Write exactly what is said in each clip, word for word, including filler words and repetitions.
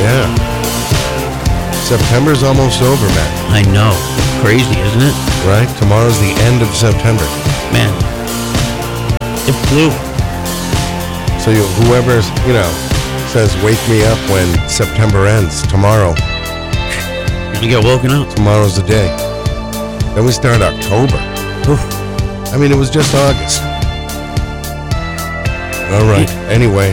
Yeah. September's almost over, man. I know. Crazy, isn't it? Right? Tomorrow's the end of September. Man. It flew. So you, whoever, you know, says wake me up when September ends, tomorrow. You get woken up. Tomorrow's the day. Then we start October. Oof. I mean, it was just August. All right. Anyway.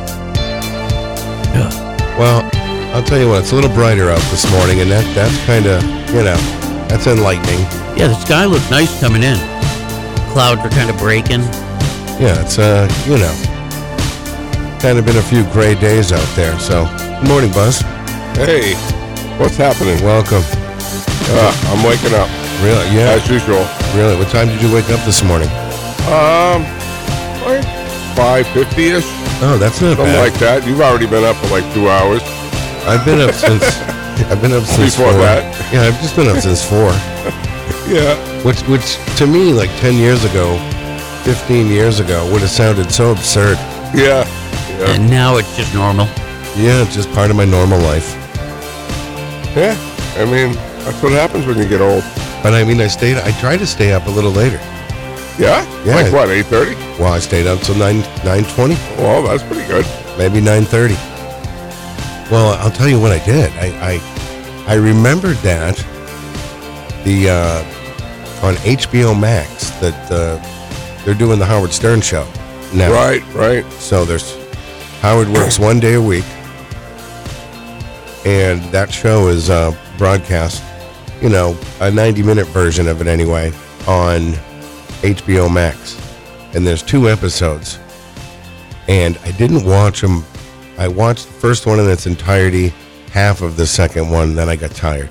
Yeah. Well, I'll tell you what, it's a little brighter out this morning, and that that's kind of, you know, that's enlightening. Yeah, the sky looked nice coming in. Clouds are kind of breaking. Yeah, it's, uh, you know, kind of been a few gray days out there, so. Good morning, Buzz. Hey, what's happening? Welcome. Uh, I'm waking up. Really? Yeah. As usual. Really? What time did you wake up this morning? Um, like five fifty-ish. Oh, that's not Something bad. like that. You've already been up for like two hours. I've been up since, I've been up since Before four. that. Yeah, I've just been up since four. Yeah. Which, which to me, like ten years ago, fifteen years ago, would have sounded so absurd. Yeah. Yeah. And now it's just normal. Yeah, it's just part of my normal life. Yeah. I mean, that's what happens when you get old. But I mean, I stayed, I tried to stay up a little later. Yeah? Yeah. Like what, eight thirty? Well, I stayed up till nine, nine twenty, Well, that's pretty good. maybe nine thirty. Well, I'll tell you what I did. I, I, I remembered that the, uh, on H B O Max, that, uh, they're doing the Howard Stern show now. Right, right. So there's Howard works one day a week, and that show is uh, broadcast, you know, a ninety minute version of it anyway, on H B O Max. And there's two episodes, and I didn't watch them. I watched the first one in its entirety, half of the second one, then I got tired.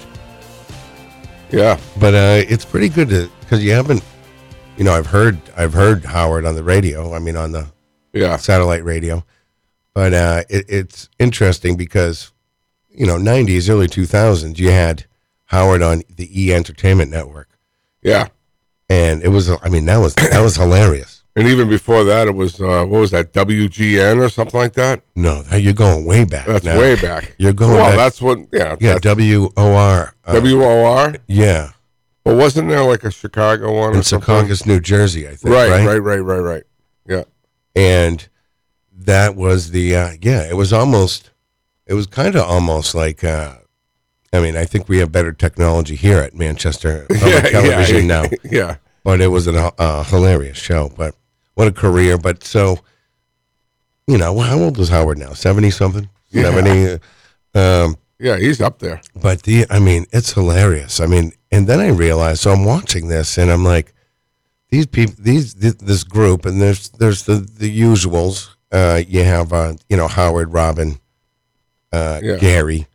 Yeah. But uh, it's pretty good to, because you haven't, you know, I've heard I've heard Howard on the radio. I mean, on the Yeah. satellite radio. But uh, it, it's interesting because, you know, nineties, early two thousands, you had Howard on the E! Entertainment Network. Yeah. And it was, I mean, that was that was hilarious. And even before that, it was, uh, what was that, W G N or something like that? No, you're going way back. That's now. way back. You're going well, back. that's what, yeah. Yeah, W O R. Uh, W O R? Yeah. Well, wasn't there like a Chicago one In or something? Secaucus, New Jersey, I think. Right, Right, right, right, right, right. Yeah. And that was the, uh, yeah, it was almost, it was kind of almost like, uh, I mean, I think we have better technology here at Manchester Public Television yeah, now. Yeah. But it was a uh, hilarious show. But what a career. But so, you know, how old is Howard now? seventy something? Yeah. seventy? Um, Yeah, he's up there. but the, I mean, it's hilarious. I mean, and then I realized, so I'm watching this and I'm like, these people, these, th- this group, and there's, there's the, the usuals. Uh, you have, uh, you know, Howard, Robin, uh, Yeah. Gary,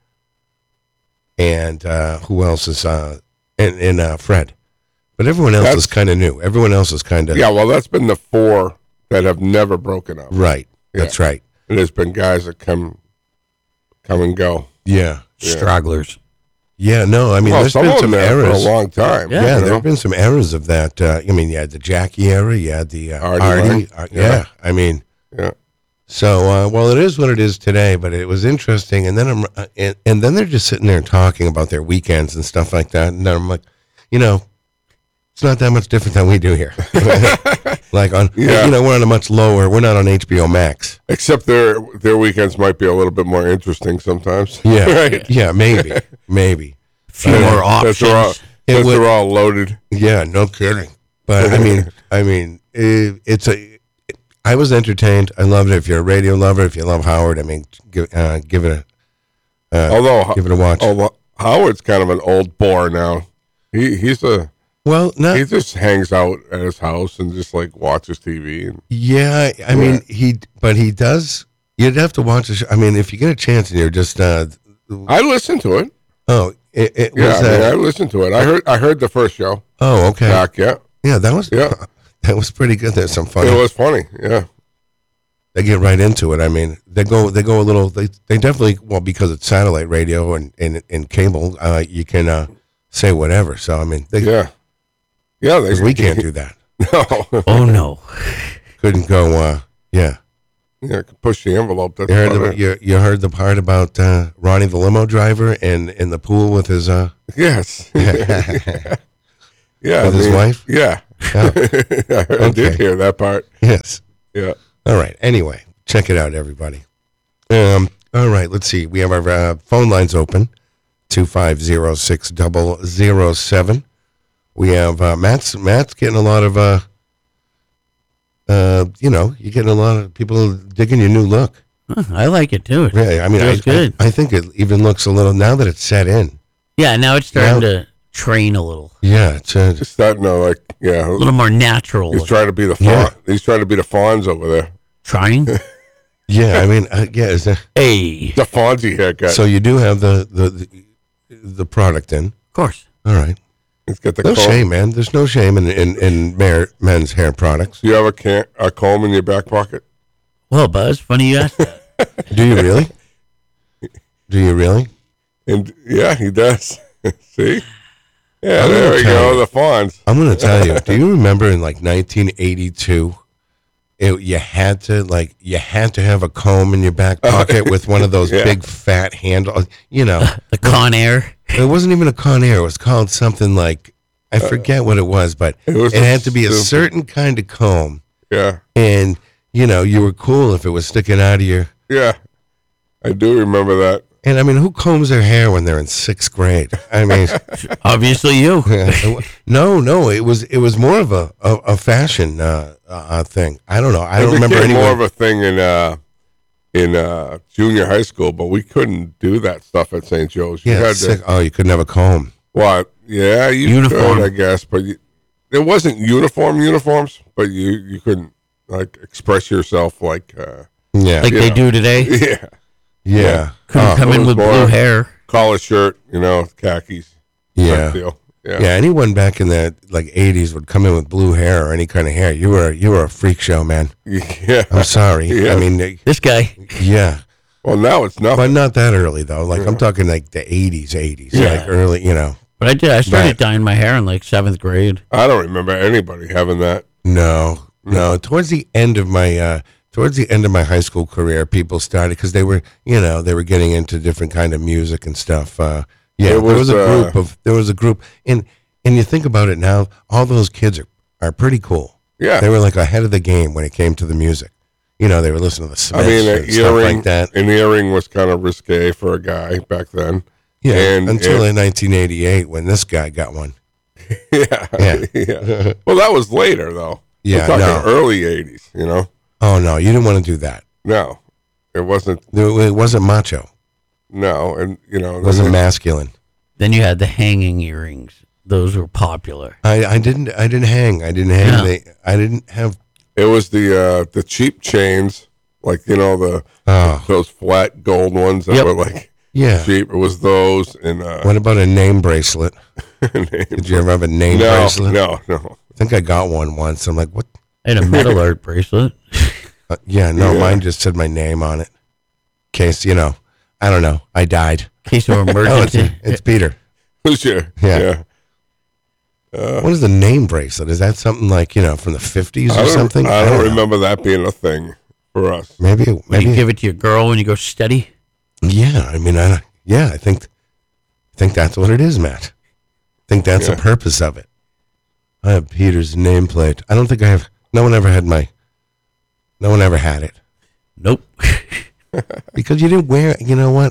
and uh, who else is, uh, and, and uh, Fred. But everyone else That's- is kind of new. Everyone else is kind of, Yeah, well, that's been the four that have never broken up. right. Yeah. That's right. And there's been guys that come come and go. Yeah. Yeah. Stragglers. Yeah, no, I mean, well, there's some been of some them there eras. for a long time. Yeah, Yeah, you there know? have been some eras of that. Uh, I mean, you had the Jackie era, you had the uh, Artie Artie. Lang. uh, yeah. Yeah. I mean, Yeah. so, uh, well, it is what it is today, but it was interesting. And then I'm, uh, and, and then they're just sitting there talking about their weekends and stuff like that. And then I'm like, you know, it's not that much different than we do here. Like on, Yeah. you know, we're on a much lower, we're not on H B O Max. Except their their weekends might be a little bit more interesting sometimes. Yeah. right. Yeah, maybe, maybe. Few Uh, more Because they're all, options. It because would- they're all loaded. Yeah, no kidding. But I mean, I mean, it, it's a. I was entertained. I loved it. If you're a radio lover, if you love Howard, I mean, give uh, give it a uh, Although give it a watch. although Howard's kind of an old bore now. He he's a Well, no, he just hangs out at his house and just like watches T V. And, yeah. I mean, he, but he does. You'd have to watch the show. I mean, if you get a chance and you're just, uh, I listened to it. oh, it, it Yeah, was. I, mean, I Uh, listened to it. I heard I heard the first show oh, okay. back. Yeah, Yeah, that was. Yeah. that was pretty good. There's some fun. it was funny. Yeah, They get right into it. I mean, they go they go a little. They they definitely, well, because it's satellite radio and and, and cable, uh, you can uh, say whatever. So I mean, they, yeah, yeah. They, we can't do that. No. Oh, no. Couldn't go. Uh, yeah, Yeah, can push the envelope. That's You heard, about the, it. you, you heard the part about uh, Ronnie the limo driver and in the pool with his uh, Yes. Yeah, with his wife? Yeah, Oh, I Okay. did hear that part. yes. Yeah, All right. Anyway, check it out, everybody. Um. All right. Let's see. We have our uh, phone lines open. Two five zero six double zero seven. We have uh, Matt's. Matt's getting a lot of. Uh, uh, you know, you're getting a lot of people digging your new look. Huh, I like it too. It Really, I mean, I, feels good. I, I think it even looks a little now that it's set in. yeah, now it's starting Now- to train a little, Yeah, it's uh, just starting to like, yeah. a little more natural. He's trying to be the Yeah. fawn. He's trying to be the Fonz over there. Trying. yeah. I mean, uh, yeah. Is that, Hey, The Fonzie haircut. so you do have the, the the the product in. of course. All right. He's got the No comb. shame, man. There's no shame in in, in mer- men's hair products. Do you have a, can- a comb in your back pocket? Well, Buzz, funny you asked that. Do you really? Do you really? And yeah, he does. See? Yeah, I'm there gonna we tell go. you. The Fonz. I'm going to tell you. Do you remember in like nineteen eighty-two, it, you had to like you had to have a comb in your back pocket with one of those Yeah. big fat handles. You know, The Con Air. it wasn't even a Conair. It was called something like I forget what it was, but It it, was a had to be a stupid- certain kind of comb, Yeah, and you know you were cool if it was sticking out of your. yeah. I do remember that. And I mean, who combs their hair when they're in sixth grade? I mean, Obviously, you. no, no, it was it was more of a a, a fashion uh, uh, thing. I don't know. I don't it remember became anyone. more of a thing in uh, in uh, junior high school, but we couldn't do that stuff at Saint Joe's. You yeah, had sick. to, Oh, you couldn't have a comb. what? Yeah, you Uniform. could, I guess, but you, it wasn't uniform uniforms, but you you couldn't like express yourself like uh, Yeah, Like you they know. do today. yeah, yeah, Couldn't Oh, come it in was with more- blue hair. collar shirt, you know, khakis. type yeah, deal. Yeah. yeah. Anyone back in the like eighties would come in with blue hair or any kind of hair. You were you were a freak show, man. Yeah. I'm sorry. Yeah. I mean, uh, This guy. yeah, Well, now it's but nothing. not that early though. Like I'm talking like the eighties, eighties, Yeah. like early. You know, But I did. I started Right. dyeing my hair in like seventh grade. I don't remember anybody having that. no, no. Towards the end of my uh, towards the end of my high school career, people started because they were, you know, they were getting into different kind of music and stuff. Uh, yeah, It there was was, a uh, group of there was a group, and and you think about it now, all those kids are are pretty cool. Yeah. They were like ahead of the game when it came to the music. You know, they were listening to the Smiths I mean, an and stuff earring, like that. an earring was kind of risque for a guy back then. Yeah, and- until and- in nineteen eighty-eight when this guy got one. Yeah. Yeah. yeah. Well, that was later, though. Yeah, I'm talking no. early eighties, you know? Oh no, you didn't want to do that. No, it wasn't. It wasn't macho. No, and, you know, It wasn't masculine. Then you had the hanging earrings. Those were popular. I, I didn't I didn't hang. I didn't hang. No. They, I didn't have. it was the uh, the cheap chains, like, you know, the Oh those flat gold ones that Yep. were like yeah. cheap. It was those and uh, What about a name bracelet? Did you ever have a name no, bracelet? no, no. I think I got one once. I'm like, what? I had a metal art bracelet. Uh, yeah, no, Yeah. mine just said my name on it. In case you know, I don't know. I died. In case of Oh, it's, emergency. it's Peter. Who's your? Yeah. yeah. What is the name bracelet? Is that something like you know from the fifties I or don't, something? I don't know. remember that being a thing for us. Maybe, When maybe. you give it to your girl when you go steady. Yeah, I mean, I yeah, I think, I think that's what it is, Matt. I think that's Yeah. the purpose of it. I have Peter's nameplate. I don't think I have. No one ever had my. No one ever had it Nope. because you didn't wear. You know what?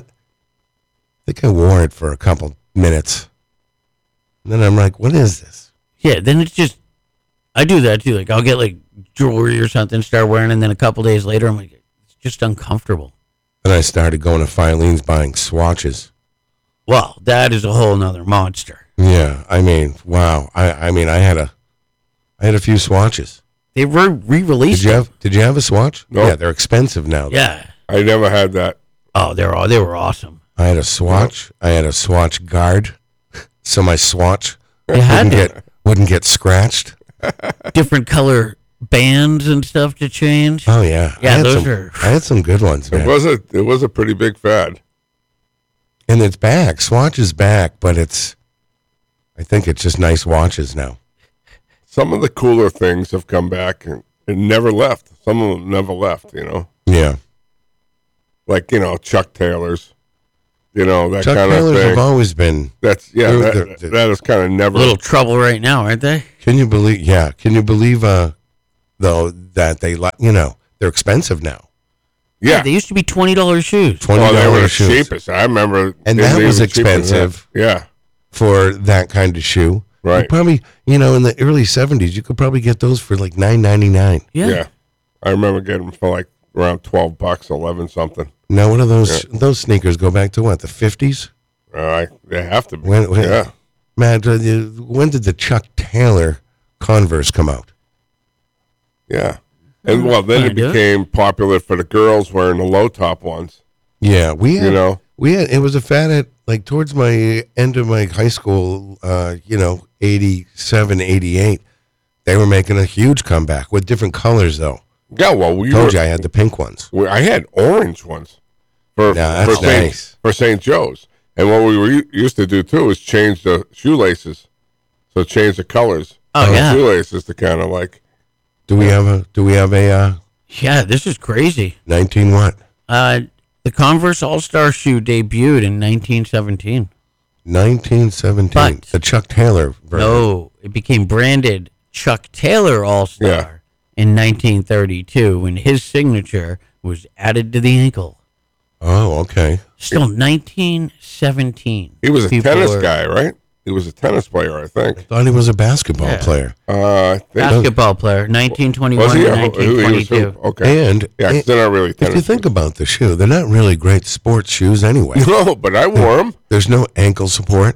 I think I wore it for a couple minutes, and then I'm like, "What is this?" Yeah, then it's just, I do that too. Like, I'll get like jewelry or something, start wearing, and then a couple days later, I'm like, it's just uncomfortable. And I started going to Filene's buying swatches. Well, that is a whole nother monster. Yeah, I mean, wow. I, I mean, I had a, I had a few swatches. They re released Did you have? Did you have a swatch? No. Yeah, they're expensive now. Yeah. I never had that. Oh, they're all, they were awesome. I had a swatch. I had a swatch guard, so my swatch You had wouldn't to- get wouldn't get scratched. different color bands and stuff to change. Oh yeah, Yeah, I had those some, are- I had some good ones, It man. was a it was a pretty big fad. And it's back. Swatch is back, but it's. I think it's just nice watches now. Some of the cooler things have come back and, and never left. Some of them never left. You know. Yeah. like you know Chuck Taylor's, you know that Chuck kind Taylors of thing. have always been. That's yeah, They're- that, they're- they're- that is kind of never. A little trouble right now, aren't they? Can you believe? Yeah. Can you believe? Uh, though that they like, you know, they're expensive now. yeah. They used to be twenty dollars shoes. Twenty Well, they were the dollars shoes cheapest. I remember, And they- that they was were cheaper than that. expensive. Yeah, for that kind of shoe. Right. You probably, you know, in the early seventies, you could probably get those for like nine ninety nine. Yeah. yeah. I remember getting them for like around twelve bucks, eleven something. Now, what are those? Those sneakers go back to what, the fifties? Uh, I, they have to be. When, when, yeah, Matt, uh, you- when did the Chuck Taylor Converse come out? yeah. And well, then it Kinda. became popular for the girls wearing the low top ones. Yeah, we had, You know, we had, it was a fad at like towards my end of my high school, uh, you know, eighty-seven, eighty-eight. They were making a huge comeback with different colors, though. yeah. Well, we Told were, you I had the pink ones. we- I had orange ones for Yeah, for that's Saint nice. for Saint Joe's. And what we were u- used to do too is change the shoelaces, so change the colors. Oh, of the yeah. shoelaces to kind of like Do we have a? Do we have a uh, Yeah, this is crazy. nineteen what? Uh, the Converse All Star shoe debuted in nineteen seventeen. nineteen seventeen. But- The Chuck Taylor version. No, it became branded Chuck Taylor All Star Yeah. in nineteen thirty-two when his signature was added to the ankle. Oh, okay. Still nineteen seventeen. he was a People tennis are- guy, right? He was a tennis player, I think. Thought he was a basketball Yeah. player. Uh, I think Basketball player, nineteen was twenty-one he? to Who- who- nineteen he was who? twenty-two. Okay. And, yeah, 'cause and they're not really tennis. if you think about the shoe, they're not really great sports shoes anyway. no, but I wore them. There's no ankle support.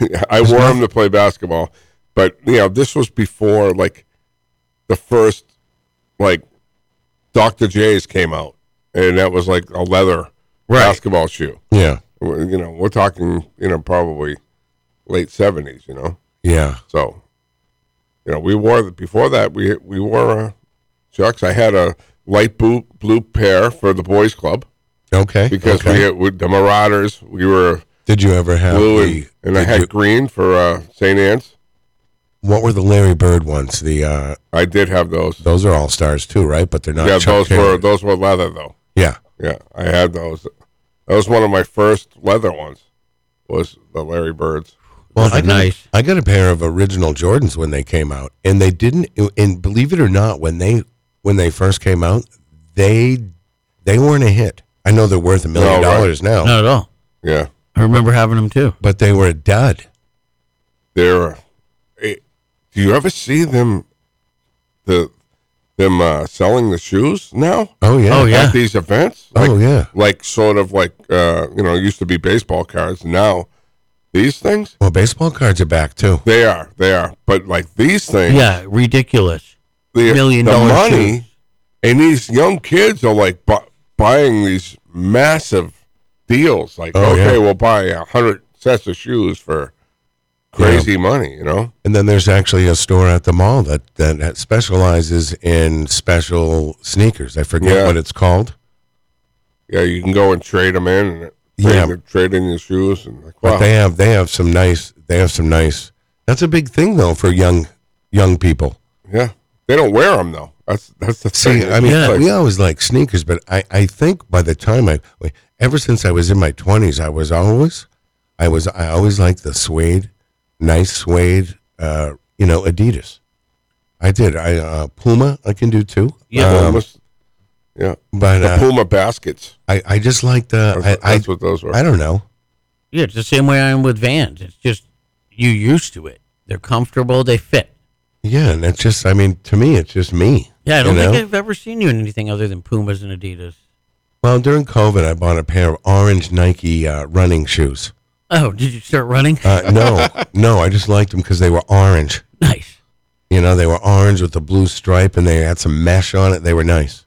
I wore them to play basketball. But you know, this was before like the first like Doctor J's came out, and that was like a leather Right. basketball shoe. Yeah. We're- You know, we're talking you know probably late seventies. You know, Yeah. so you know we wore the, before that we we wore uh, Chucks. I had a light blue blue pair for the boys club Okay. because okay. we had with the Marauders. We were Did you ever have blue the? and, and I did had you- green for uh, Saint Anne's. what were the Larry Bird ones? The uh, I did have those. those are all stars too, right? But they're not. yeah, Chuck those Taylor. were those were leather though. Yeah. Yeah, I had those. That was one of my first leather ones. Was the Larry Birds? Well, Those I are got, nice. I got a pair of original Jordans when they came out, and they didn't. And believe it or not, when they when they first came out, they they weren't a hit. I know they're worth a million No, right. dollars now, Not at all. Yeah, I remember having them too. but they were a dud. they're. eh, do you ever see them? The them uh, selling the shoes now Oh yeah. Oh, yeah. at these events. Like, Oh yeah. like sort of like uh, you know, it used to be baseball cards. Now these things Well, baseball cards are back too. they are they are, but like these things, Yeah, ridiculous. the, million the dollar money, shoes. and these young kids are like bu- buying these massive deals. Like, Oh, okay, yeah. we'll buy a hundred sets of shoes for crazy money. You know, And then there's actually a store at the mall that that specializes in special sneakers. I forget Yeah. what it's called. yeah, you can go and trade them in and Yeah. trade, trade in your shoes and like, But wow, they have they have some nice they have some nice. That's a big thing though for young young people. yeah, they don't wear them though. That's that's the See, thing. I mean, Yeah. we always like sneakers, but I, I think by the time I, ever since I was in my twenties, I was always, I was, I always liked the suede, nice suede, uh, you know, Adidas. I did. I uh, Puma, I can do too. Yeah. Um, Almost- yeah, but the uh, Puma baskets. I, I just like the. That's, I, I, that's what those were. I don't know. Yeah, it's the same way I am with Vans. It's just you used to it. They're comfortable. They fit. Yeah, and it's just. I mean, to me, it's just me. Yeah, I don't you think know? I've ever seen you in anything other than Pumas and Adidas. Well, during COVID, I bought a pair of orange Nike uh, running shoes. Oh, did you start running? Uh, no, no, I just liked them because they were orange. Nice. You know, they were orange with the blue stripe, and they had some mesh on it. They were nice.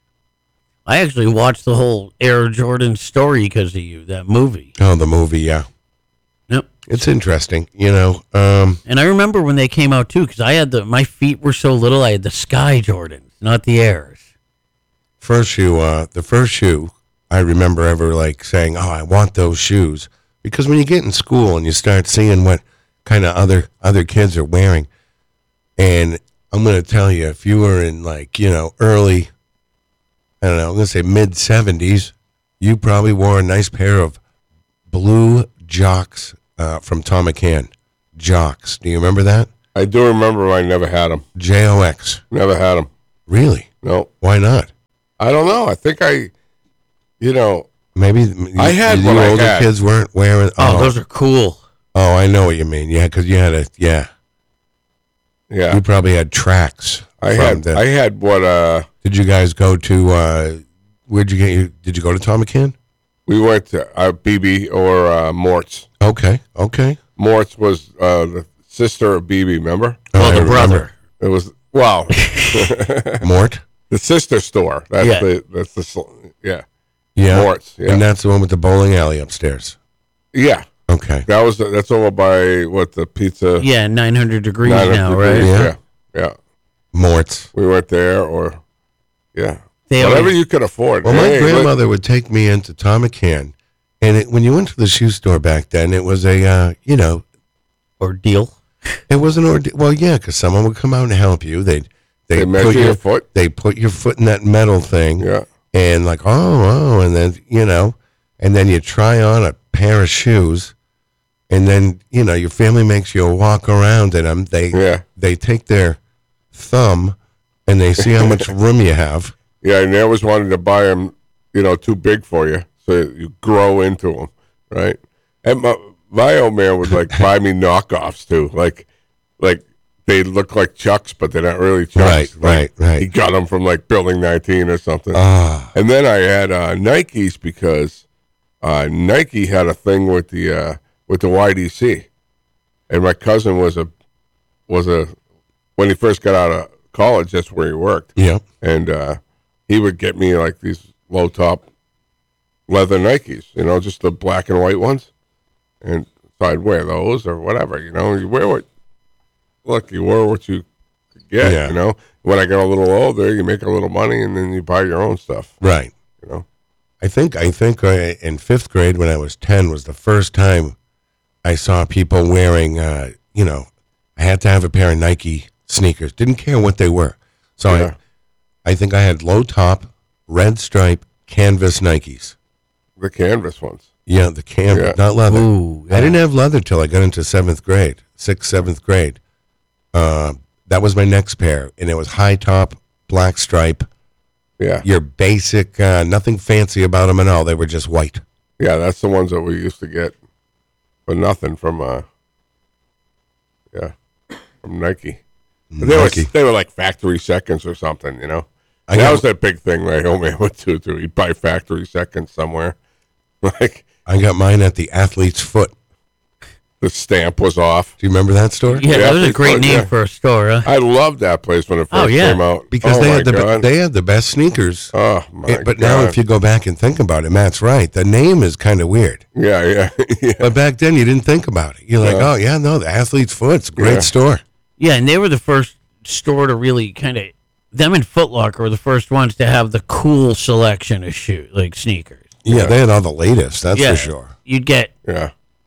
I actually watched the whole Air Jordan story because of you, that movie. Oh, the movie, yeah, Yep. it's interesting. You know, um, And I remember when they came out too, because I had the my feet were so little, I had the Sky Jordans, not the Airs. first shoe, uh, the first shoe, I remember ever like saying, "Oh, I want those shoes," because when you get in school and you start seeing what kind of other other kids are wearing, and I'm going to tell you, if you were in like you know early I don't know, I'm going to say mid seventies, you probably wore a nice pair of blue Jocks uh, from Tom McCann. Jocks. Do you remember that? I do remember I never had them. J O X. Never had them. Really? No. Why not? I don't know. I think I, you know. Maybe I had the what I older had. kids weren't wearing. Oh, those are cool. Oh, I know what you mean. Yeah, because you had a, yeah. Yeah. You probably had tracks. I from had, the- I had what, uh, Did you guys go to, uh, where'd you get your, did you go to Tom McCann? we went to uh, B B or uh, Mort's. Okay, okay. Mort's was uh, the sister of B B, remember? Well, I the remember. brother. It was, well, Mort? the sister store. That's Yeah. the, that's the, sl- yeah. Yeah. Mort's, yeah. And that's the one with the bowling alley upstairs. Yeah. Okay. That was, that's over by, what, the pizza? Yeah, nine hundred degrees nine hundred now, right? degrees, Yeah. Yeah. Yeah. Mort's. We went there or, yeah. They Whatever always- you could afford. Well, my Hey, let- grandmother would take me into Tom McCann. And it, when you went to the shoe store back then, it was a, uh, you know, Ordeal. it was an ordeal. Well, yeah, because someone would come out and help you. They'd, They they'd measure put your your foot? They put your foot in that metal thing. Yeah. And like, oh, oh, and then, you know, and then you try on a pair of shoes. And then, you know, your family makes you walk around in them. They, Yeah. they take their thumb and they see how much room you have. Yeah, and they always wanted to buy them, you know, too big for you, so you grow into them, right? And my, my old man would like buy me knockoffs too, like, like they look like Chucks, but they're not really Chucks. Right, Like, right, right. He got them from like Building nineteen or something. Ah. And then I had uh, Nikes because uh, Nike had a thing with the uh, with the Y D C, and my cousin was a was a when he first got out of college, that's where he worked. Yeah. And uh, he would get me like these low top leather Nikes, you know, just the black and white ones. And so I'd wear those or whatever, you know. You wear what, look, you wear what you could get, Yeah. you know. When I got a little older, you make a little money and then you buy your own stuff, Right. you know. I think I think uh, in fifth grade when I was ten was the first time I saw people wearing. Uh, you know, I had to have a pair of Nike sneakers. Didn't care what they were. So Yeah. I, I think I had low top, red stripe, canvas Nikes. The canvas ones. Yeah, the canvas, Yeah. not leather. Ooh, I didn't have leather till I got into seventh grade, sixth, seventh grade. Uh, that was my next pair, and it was high top, black stripe. Yeah. Your basic, uh, nothing fancy about them at all. They were just white. Yeah, that's the ones that we used to get for nothing from, uh, yeah, from Nike. But they, Nike. were, they were like factory seconds or something, you know. I that got- was that big thing my old man would do, too. He'd buy factory seconds somewhere. Like, I got mine at the Athlete's Foot. the stamp was off. Do you remember that store? Yeah, Yeah, that was a they great thought, name yeah. for a store, huh? I loved that place when it first Oh, yeah. came out. Because oh, they my had the be- God. they had the best sneakers. Oh, my Eh, but God. now, if you go back and think about it, Matt's right. The name is kind of weird. Yeah, yeah, yeah. But back then, you didn't think about it. You're like, Yeah. oh yeah, no, the Athlete's Foot's a great Yeah. store. Yeah, and they were the first store to really kind of, them and Foot Locker were the first ones to have the cool selection of shoe, like sneakers. Yeah, Yeah. they had all the latest. That's yeah, for sure. You'd get, Yeah,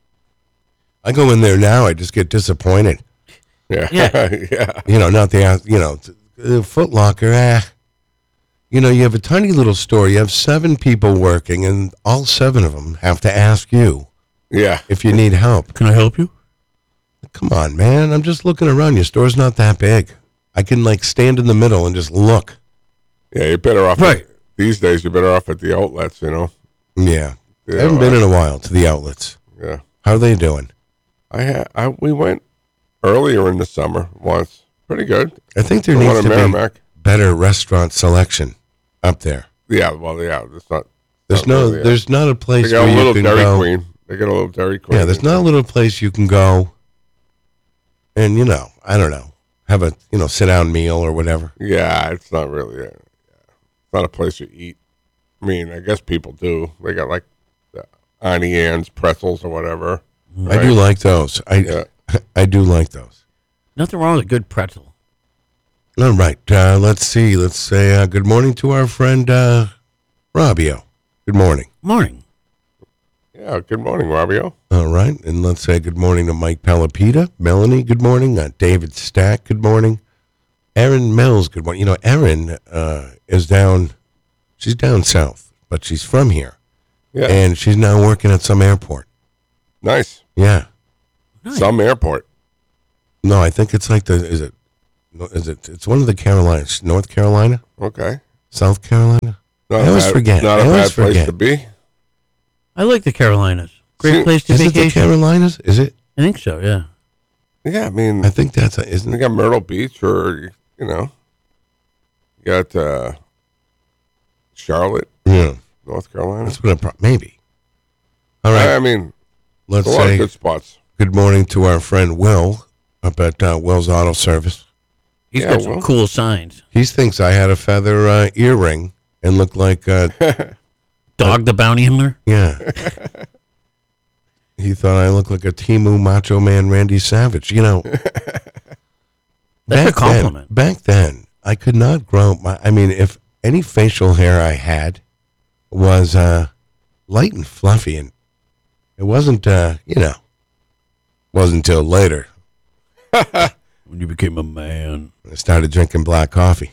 I go in there now, I just get disappointed. yeah, Yeah. yeah. You know, not the uh, you know, the Foot Locker. Eh. You know, you have a tiny little store. You have seven people working, and all seven of them have to ask you Yeah. if you need help. can I help you? Come on, man. I'm just looking around. Your store's not that big. I can like stand in the middle and just look. Yeah, you're better off. Right. At, these days, you're better off at the outlets, you know? Yeah. Yeah, I haven't been well, in a while to the outlets. Yeah. How are they doing? I, ha- I We went earlier in the summer once. Pretty good. I think there The one needs in to be Merrimack. better restaurant selection up there. Yeah, well, yeah, it's not. There's not no really, yeah. there's not a place They got where a you little can Dairy go. Queen. They got a little Dairy Queen. Yeah, there's not a little place you can go and, you know, I don't know, have a, you know, sit down meal or whatever. Yeah, it's not really. A, yeah. It's not a place to eat. I mean, I guess people do. They got like the Auntie Anne's pretzels or whatever. I do like those. I Yeah. I do like those. Nothing wrong with a good pretzel. All right. Uh, let's see. Let's say uh, good morning to our friend uh, Robbio. Good morning. Morning. Yeah. Good morning, Robbio. All right. And let's say good morning to Mike Palapita. Melanie, good morning. Uh, David Stack, good morning. Aaron Mills, good morning. You know, Aaron uh, is down She's down south, but she's from here. Yeah. And she's now working at some airport. Nice. Yeah. Nice. Some airport. No, I think it's like the, is it, no, is it, it's one of the Carolinas, North Carolina, Okay. South Carolina. Not I a always bad, forget. Not I a always bad place forget. to be. I like the Carolinas. Great See, place to Is it the vacation. Carolinas? Is it? I think so. Yeah. Yeah, I mean, I think that's, a, isn't you it? got Myrtle Beach, or you know, you got uh, Charlotte, Yeah. North Carolina. That's what I, pro- maybe. All right. I mean, Let's a lot of say good spots. good morning to our friend Will up at uh, Will's Auto Service. He's Yeah, got some well. cool signs. He thinks I had a feather uh, earring and looked like, uh, Dog the Bounty Hunter. yeah. He thought I looked like a Timu Macho Man Randy Savage. You know, That's a compliment. Then, back then, I could not grow my. I mean, if any facial hair I had was uh, light and fluffy, and it wasn't, uh, you know, wasn't until later When you became a man. I started drinking black coffee.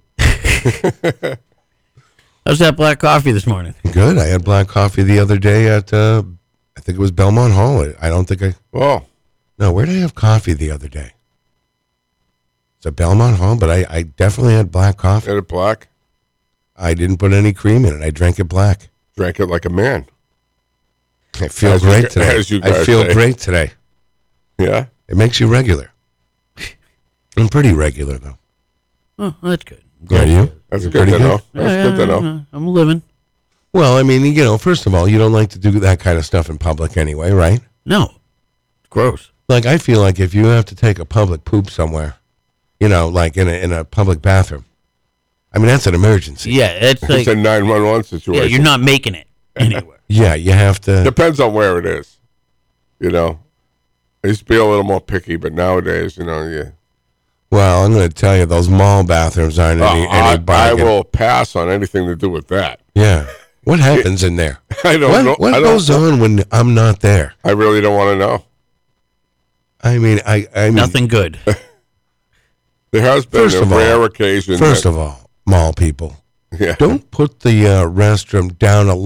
How's that black coffee this morning? Good. I had black coffee the other day at, uh, I think it was Belmont Hall. I don't think I. Oh, No, where did I have coffee the other day? It's at Belmont Hall, but I, I definitely had black coffee. had it black. I didn't put any cream in it. I drank it black. Drank it like a man. I feel As you great gu- today. as you I guys feel say. great today. Yeah. It makes you regular. I'm pretty regular though. Oh, that's good. Are you? That's You're good pretty to good? know. That's good to know. Yeah, I'm living. Well, I mean, you know, first of all, you don't like to do that kind of stuff in public anyway, right? No, it's gross. Like I feel like if you have to take a public poop somewhere, you know, like in a in a public bathroom, I mean that's an emergency. Yeah, it's like It's a nine one one yeah, situation. you're not making it anywhere. Yeah, you have to. Depends on where it is. You know, I used to be a little more picky, but nowadays, you know, yeah. Well, I'm going to tell you, those mall bathrooms aren't any, Uh, I, any I bargain. will pass on anything to do with that. Yeah. What happens in there? I don't What, know. what I don't, goes on when I'm not there? I really don't want to know. I mean, I, I mean, Nothing good. There has been First a of all- rare occasion. First that, of all, mall people, yeah. don't put the uh, restroom down a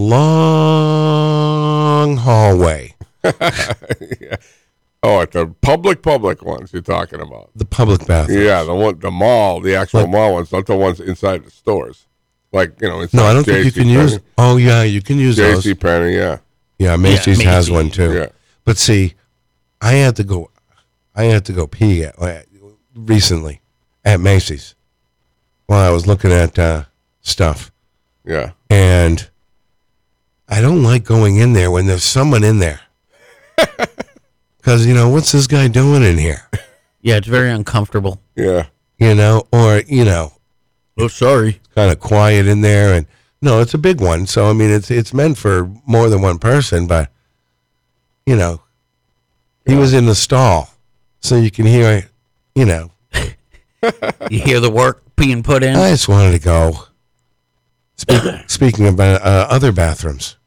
long hallway. yeah. Oh, at the public, public ones you're talking about. The public bathroom. Yeah, the one, the mall, the actual Like- mall ones, not the ones inside the stores. Like you know, inside No, I don't think you can use. Oh yeah, you can use J those. C Penney, yeah, Yeah, Macy's has Macy's, one too. yeah. But see, I had to go. I had to go pee at, uh, recently at Macy's while I was looking at uh, stuff, yeah. and I don't like going in there when there's someone in there. Because you know what's this guy doing in here? Yeah, it's very uncomfortable. Yeah. You know, or you know, Oh, sorry. kind of quiet in there, and no, it's a big one. So I mean, it's it's meant for more than one person, but you know, he was in the stall, so you can hear, you know. You hear the work being put in? I just wanted to go. Speak, speaking about uh, other bathrooms,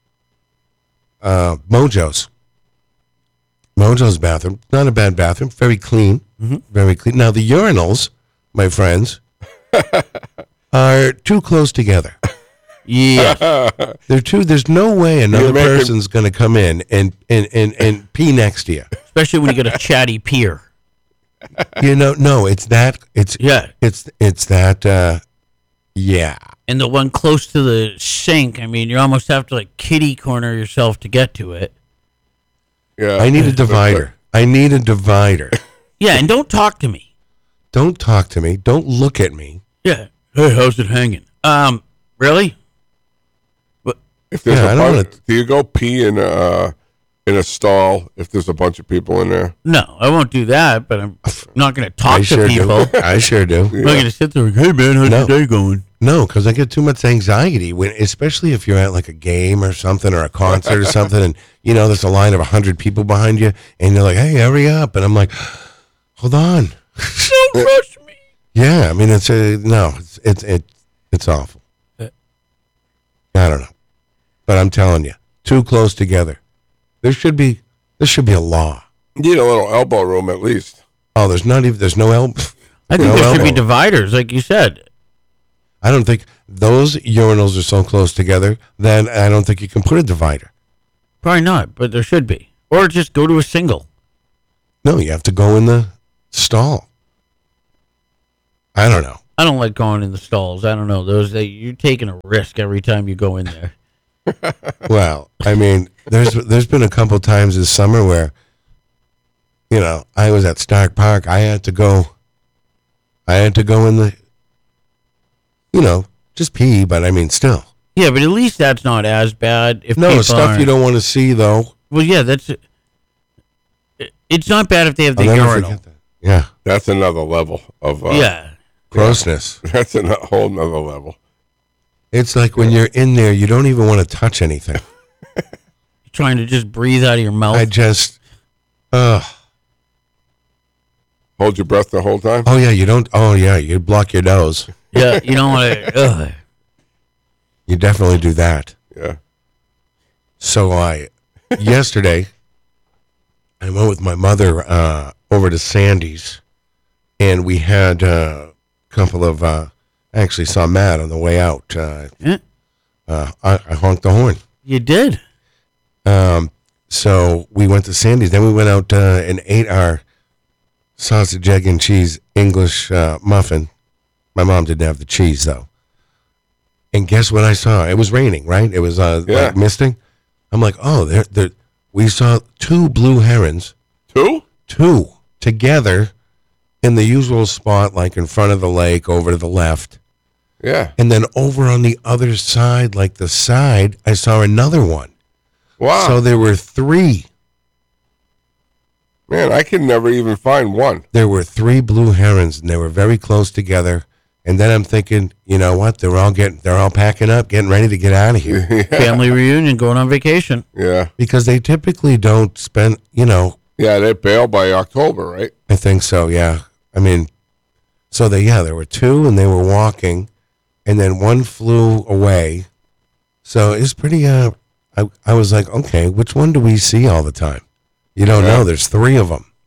uh, Mojo's. Mojo's bathroom, not a bad bathroom, very clean, very clean. Now the urinals, my friends, are too close together. Yeah. They're too. There's no way another making- person's going to come in and, and, and, and pee next to you. Especially when you get a chatty peer. You know, no, it's that. It's Yeah. It's it's that. Uh, yeah. And the one close to the sink, I mean, you almost have to like kitty corner yourself to get to it. Yeah. I need a divider. I need a divider. Yeah, and don't talk to me. Don't talk to me. Don't look at me. Yeah. Hey, how's it hanging? Um, really? If there's Yeah, I a don't bunch, wanna- do you go pee in a uh, in a stall if there's a bunch of people in there? No, I won't do that, but I'm not going to talk I to sure people. do. I sure do. I'm not going to sit there like, hey, man, how's No. your day going? No, because I get too much anxiety when, especially if you're at like a game or something or a concert or something, and you know there's a line of a hundred people behind you, and you're like, "Hey, hurry up!" And I'm like, "Hold on." Don't rush me. Yeah, I mean it's a no, it's it's it, it's awful. Uh. I don't know, but I'm telling you, too close together. There should be there should be a law. You need a little elbow room at least. Oh, there's not even there's no elbow. I think No there should be elbow. dividers, like you said. I don't think those urinals are so close together that I don't think you can put a divider. Probably not, but there should be. Or just go to a single. No, you have to go in the stall. I don't know. I don't like going in the stalls. I don't know. Those they, you're taking a risk every time you go in there. Well, I mean, there's there's been a couple times this summer where, you know, I was at Stark Park. I had to go. I had to go in the. You know, just pee, but I mean, still. Yeah, but at least that's not as bad. If No, people stuff aren't- you don't want to see, though. Well, yeah, that's. it- It's not bad if they have the I'll never urinal. forget that. Yeah, That's another level of. Uh, Yeah. grossness. That's a whole nother level. It's like when you're in there, you don't even want to touch anything. Trying to just breathe out of your mouth. I just, uh, Hold your breath the whole time. oh yeah, you don't, oh yeah, you block your nose. yeah, you don't want to. You definitely do that. Yeah. So I, yesterday, I went with my mother uh, over to Sandy's, and we had uh, a couple of, uh, I actually saw Matt on the way out. Uh, Yeah, uh, I, I honked the horn. you did. Um, so we went to Sandy's. Then we went out uh, and ate our sausage, egg, and cheese English uh, muffin. My mom didn't have the cheese, though. And guess what I saw? It was raining, right? It was uh, Yeah. like misting. I'm like, oh, there, there. We saw two blue herons, Two? two together in the usual spot, like in front of the lake, over to the left. Yeah. And then over on the other side, like the side, I saw another one. Wow. So there were three. Man, I can never even find one. There were three blue herons, and they were very close together. And then I'm thinking, you know what? They're all getting, they're all packing up, getting ready to get out of here Family reunion, going on vacation. Yeah. because they typically don't spend. You know, Yeah, they bail by October, right? I think so. Yeah, I mean, so they yeah, there were two, and they were walking, and then one flew away. So it's pretty. Uh, I I was like, okay, which one do we see all the time? You don't Yeah. know. There's three of them.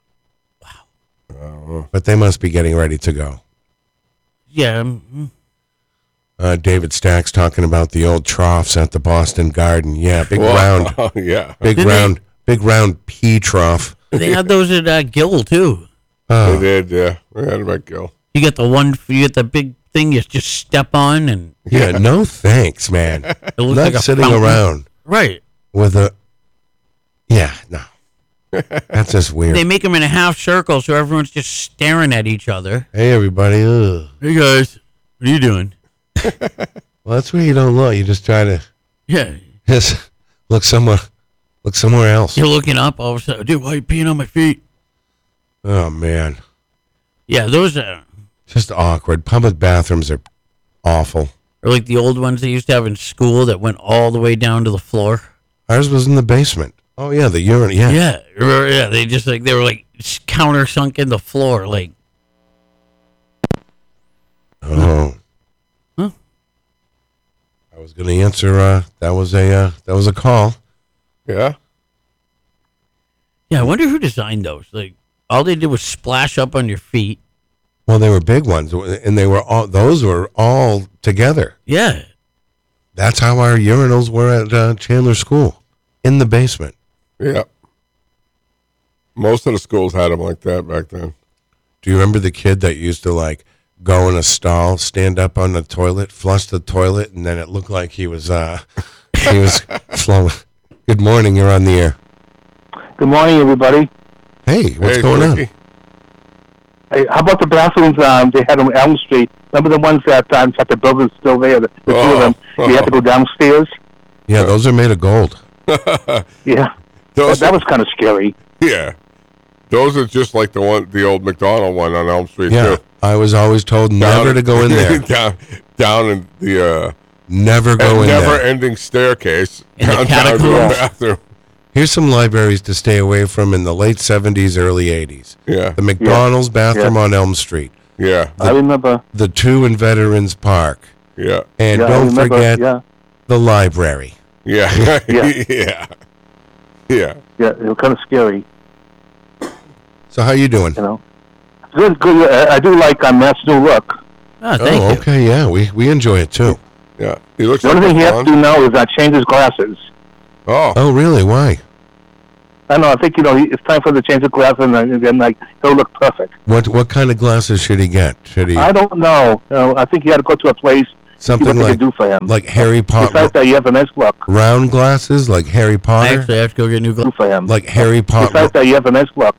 Wow. But they must be getting ready to go. Yeah, mm, Uh, David Stack's talking about the old troughs at the Boston Garden. Yeah, big Whoa. round, Oh, yeah. big Did they- round, big round pea trough. they had those at uh, Gill too. They Oh, did, yeah. We had them at Gill. You get the one, you get the big thing you just step on, and yeah, no thanks, man. it looks Not like a sitting fountain. around Right. with a. Yeah, no, that's just weird. They make them in a half circle, so everyone's just staring at each other. Hey, everybody. Ugh. Hey guys, what are you doing? Well, that's where you don't look. You just try to Yeah, just look somewhere, look somewhere else. you're looking up. All of a sudden, dude, why are you peeing on my feet? Oh man, Yeah, those are, just awkward. Public bathrooms are awful. are like the old ones they used to have in school that went all the way down to the floor. Ours was in the basement. Oh yeah, the urine. Yeah. Yeah, or- yeah. They just like they were like counter sunk in the floor. Like, Oh. Huh? I was going to answer. Uh, that was a uh, that was a call. Yeah. yeah, I wonder who designed those. Like, all they did was splash up on your feet. Well, they were big ones, and they were all those were all together. Yeah, That's how our urinals were at uh, Chandler School, in the basement. Yeah. Most of the schools had them like that back then. Do you remember the kid that used to like go in a stall, stand up on the toilet, flush the toilet, and then it looked like he was uh, he was flowing. Good morning, you're on the air. Good morning, everybody. Hey, what's Hey, going on? Ricky. Hey, how about the bathrooms um, they had on Elm Street? Remember the ones that um, at the building's still there? The, the two of them. Oh. You had to go downstairs. Yeah, those are made of gold. Yeah, that, Those that was kind of scary. Yeah. Those are just like the one, the old McDonald one on Elm Street, Yeah, too. I was always told never to go in there. down, down in the uh, Never go in there. never-ending staircase. In the down, down to the catacombs. bathroom. Here's some libraries to stay away from in the late seventies, early eighties. Yeah. The McDonald's bathroom Yeah. on Elm Street, Yeah. I remember. the two in Veterans Park, Yeah. and yeah, I don't remember, forget Yeah, the library. Yeah. Yeah. yeah. Yeah. yeah, it was kind of scary. So how you doing? You know, good, good. Uh, I do like um, Matt's new look. Oh, thank oh, you. okay, yeah, we we enjoy it too. Yeah, he looks The like only thing he has Rashawn. to do now is uh, change his glasses. Oh, Oh, really? Why? I know. I think you know he, it's time for him to change the glasses, and then then, like he'll look perfect. What what kind of glasses should he get? Should he I don't know. You know, I think he had to go to a place. See something what they like can do for him. like Harry Potter Besides that, you have a nice look. round glasses, like Harry I Potter, actually have to go get new Do glasses. for him. like Harry Besides Potter, that, you have a nice look.